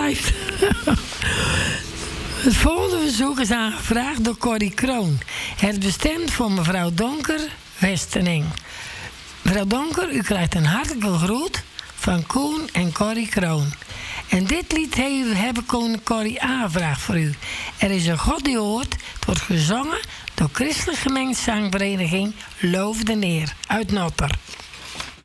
blijft. Het volgende verzoek is aangevraagd door Corrie Kroon. Het is bestemd voor mevrouw Donker, Westerning. Mevrouw Donker, u krijgt een hartelijke groet van Koen en Corrie Kroon. En dit lied hebben koning Corrie aangevraagd voor u. Er is een God die hoort. Het wordt gezongen door Christelijk Gemengd Zangvereniging Loof de Neer uit Notter.